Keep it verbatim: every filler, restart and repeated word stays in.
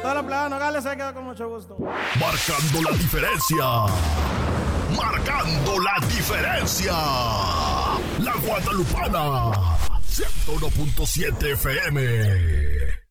todos los empleados Nogales se quedó con mucho gusto. Marcando la diferencia. Marcando la diferencia. La Guadalupana. ciento uno punto siete F M.